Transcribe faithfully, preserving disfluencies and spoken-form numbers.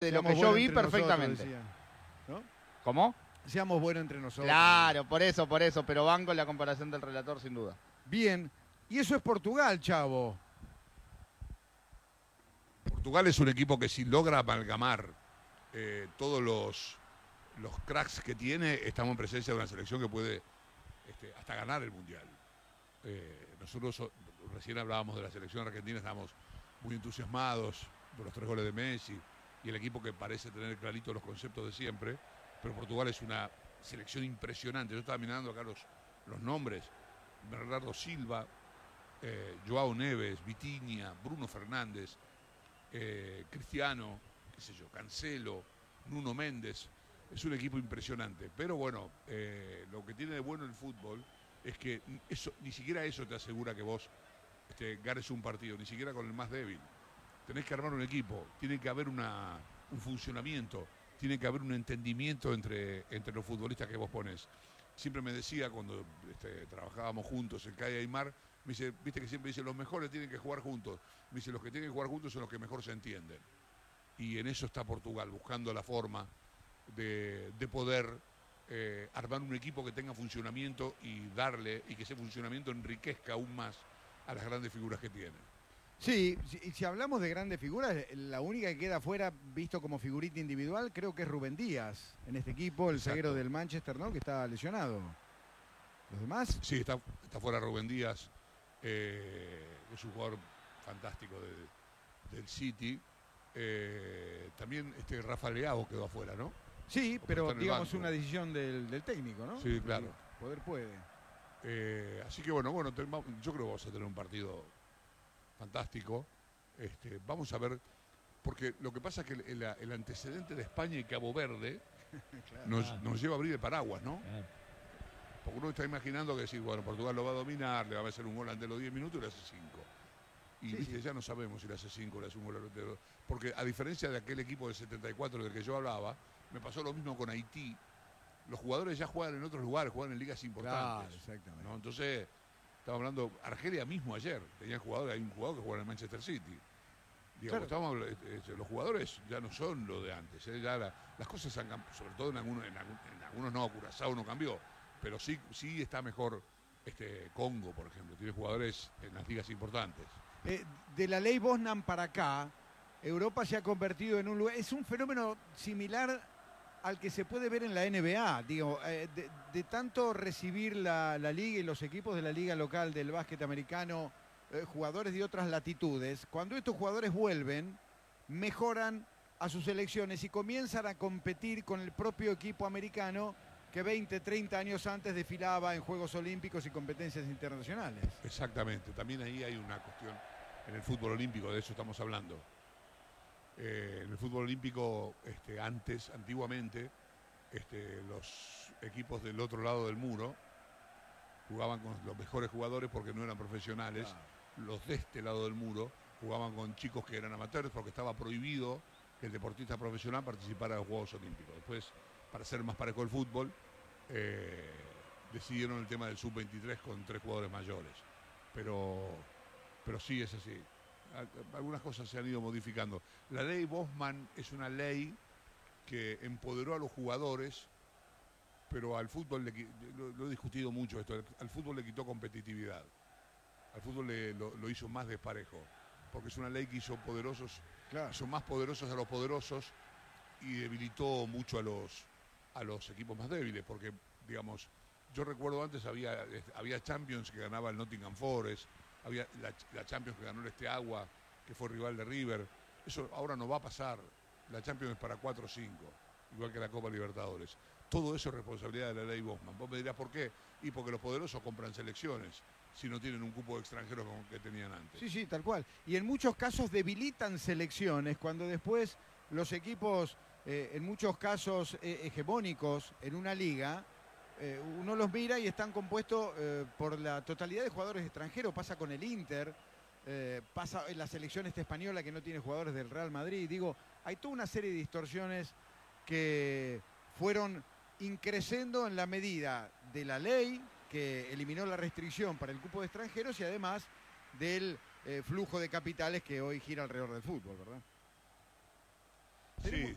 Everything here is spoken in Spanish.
de Seamos lo que yo vi entre perfectamente. Nosotros, ¿no? ¿Cómo? Seamos buenos entre nosotros. Claro, por eso, por eso, pero van con la comparación del relator sin duda. Bien, y eso es Portugal, Chavo. Portugal es un equipo que si logra amalgamar eh, todos los, los cracks que tiene, estamos en presencia de una selección que puede este, hasta ganar el Mundial. Eh, nosotros so, recién hablábamos de la selección argentina, estamos muy entusiasmados por los tres goles de Messi y el equipo que parece tener clarito los conceptos de siempre, pero Portugal es una selección impresionante. Yo estaba mirando acá los, los nombres: Bernardo Silva, eh, Joao Neves, Vitinha, Bruno Fernández, eh, Cristiano, qué sé yo, Cancelo, Nuno Méndez. Es un equipo impresionante, pero bueno, eh, lo que tiene de bueno el fútbol es que eso, ni siquiera eso te asegura que vos este, ganes un partido, ni siquiera con el más débil. Tenés que armar un equipo, tiene que haber una, un funcionamiento, tiene que haber un entendimiento entre, entre los futbolistas que vos ponés. Siempre me decía cuando este, trabajábamos juntos en Calle Aymar, me dice, viste que siempre dice, los mejores tienen que jugar juntos. Me dice, los que tienen que jugar juntos son los que mejor se entienden. Y en eso está Portugal, buscando la forma de, de poder eh, armar un equipo que tenga funcionamiento y darle, y que ese funcionamiento enriquezca aún más a las grandes figuras que tienen. Sí, si, si hablamos de grandes figuras, la única que queda fuera, visto como figurita individual, creo que es Rubén Díaz en este equipo, el Exacto. zaguero del Manchester, ¿no? Que está lesionado. ¿Los demás? Sí, está, está fuera Rubén Díaz, eh, es un jugador fantástico de, del City. Eh, también este Rafa Leao quedó afuera, ¿no? Sí, Porque pero está en el digamos banco. una decisión del, del técnico, ¿no? Sí, claro. Poder puede. Eh, así que bueno, bueno, ten- yo creo que vamos a tener un partido fantástico. Este, vamos a ver, porque lo que pasa es que el, el- el antecedente de España y Cabo Verde Claro. nos, nos lleva a abrir el paraguas, ¿no? Porque uno está imaginando que si, bueno, Portugal lo va a dominar, le va a hacer un gol ante los diez minutos y le hace cinco. Y Sí, viste, sí. ya no sabemos si le hace cinco o le hace un gol ante los... Porque a diferencia de aquel equipo del setenta y cuatro del que yo hablaba, me pasó lo mismo con Haití. Los jugadores ya juegan en otros lugares, juegan en ligas importantes. Claro, exactamente. ¿no? Entonces, estamos hablando, Argelia mismo ayer, tenía jugadores, hay un jugador que juega en el Manchester City. Digamos, Claro. estamos, eh, los jugadores ya no son lo de antes, eh, ya la- las cosas han cambiado, sobre todo en algunos, en, algún- en algunos no, Curazao no cambió, pero sí, sí está mejor este Congo, por ejemplo, tiene jugadores en las ligas importantes. Eh, de la ley Bosnan para acá, Europa se ha convertido en un lugar, es un fenómeno similar al que se puede ver en la N B A, digo, eh, de, de tanto recibir la, la liga y los equipos de la liga local del básquet americano, eh, jugadores de otras latitudes, cuando estos jugadores vuelven, mejoran a sus selecciones y comienzan a competir con el propio equipo americano que veinte, treinta años antes desfilaba en Juegos Olímpicos y competencias internacionales. Exactamente, también ahí hay una cuestión en el fútbol olímpico, de eso estamos hablando. Eh, en el fútbol olímpico, este, antes, antiguamente, este, los equipos del otro lado del muro jugaban con los mejores jugadores porque no eran profesionales. Claro. Los de este lado del muro jugaban con chicos que eran amateurs porque estaba prohibido que el deportista profesional participara en los Juegos Olímpicos. Después, para ser más parejo el fútbol, eh, decidieron el tema del sub veintitrés con tres jugadores mayores. Pero, pero sí es así. Algunas cosas se han ido modificando. La ley Bosman es una ley que empoderó a los jugadores, pero al fútbol, le, lo, lo he discutido mucho esto, al fútbol le quitó competitividad. Al fútbol le, lo, lo hizo más desparejo, porque es una ley que hizo poderosos, claro. hizo más poderosos a los poderosos y debilitó mucho a los, a los equipos más débiles, porque, digamos, yo recuerdo antes había, había Champions que ganaba el Nottingham Forest, había la, la Champions que ganó el Steaua, que fue rival de River. Eso ahora no va a pasar. La Champions es para cuatro o cinco, igual que la Copa Libertadores. Todo eso es responsabilidad de la ley Bosman. Vos me dirás por qué. Y porque los poderosos compran selecciones si no tienen un cupo de extranjeros como que tenían antes. Sí, sí, tal cual. Y en muchos casos debilitan selecciones cuando después los equipos, eh, en muchos casos eh, hegemónicos en una liga, Eh, uno los mira y están compuestos eh, por la totalidad de jugadores extranjeros. Pasa con el Inter, eh, pasa en la selección esta española que no tiene jugadores del Real Madrid. Digo, hay toda una serie de distorsiones que fueron increciendo en la medida de la ley que eliminó la restricción para el cupo de extranjeros y además del eh, flujo de capitales que hoy gira alrededor del fútbol, ¿verdad? Sí,